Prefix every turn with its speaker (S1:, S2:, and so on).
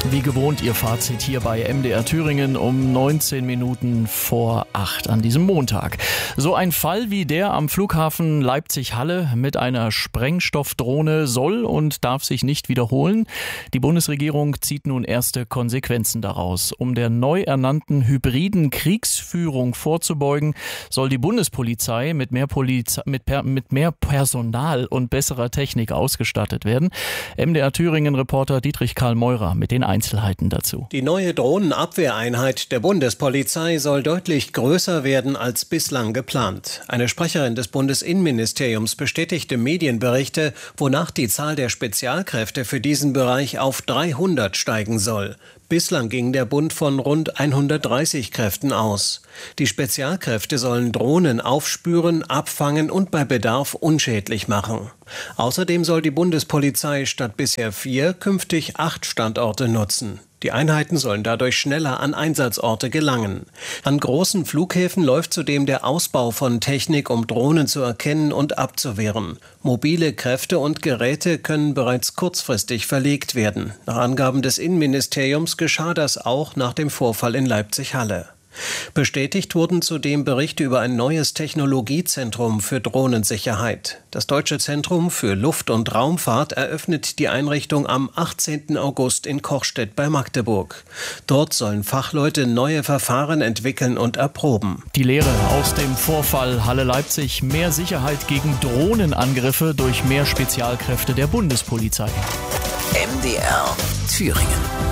S1: Wie gewohnt Ihr Fazit hier bei MDR Thüringen um 19 Minuten vor 8 an diesem Montag. So ein Fall wie der am Flughafen Leipzig-Halle mit einer Sprengstoffdrohne soll und darf sich nicht wiederholen. Die Bundesregierung zieht nun erste Konsequenzen daraus. Um der neu ernannten hybriden Kriegsführung vorzubeugen, soll die Bundespolizei mit mehr Personal und besserer Technik ausgestattet werden. MDR Thüringen-Reporter Dietrich Karl Meurer mit den Einzelheiten dazu.
S2: Die neue Drohnenabwehreinheit der Bundespolizei soll deutlich größer werden als bislang geplant. Eine Sprecherin des Bundesinnenministeriums bestätigte Medienberichte, wonach die Zahl der Spezialkräfte für diesen Bereich auf 300 steigen soll. Bislang ging der Bund von rund 130 Kräften aus. Die Spezialkräfte sollen Drohnen aufspüren, abfangen und bei Bedarf unschädlich machen. Außerdem soll die Bundespolizei statt bisher 4 künftig 8 Standorte nutzen. Die Einheiten sollen dadurch schneller an Einsatzorte gelangen. An großen Flughäfen läuft zudem der Ausbau von Technik, um Drohnen zu erkennen und abzuwehren. Mobile Kräfte und Geräte können bereits kurzfristig verlegt werden. Nach Angaben des Innenministeriums geschah das auch nach dem Vorfall in Leipzig-Halle. Bestätigt wurden zudem Berichte über ein neues Technologiezentrum für Drohnensicherheit. Das Deutsche Zentrum für Luft- und Raumfahrt eröffnet die Einrichtung am 18. August in Kochstedt bei Magdeburg. Dort sollen Fachleute neue Verfahren entwickeln und erproben.
S1: Die Lehre aus dem Vorfall Halle-Leipzig: mehr Sicherheit gegen Drohnenangriffe durch mehr Spezialkräfte der Bundespolizei.
S3: MDR Thüringen.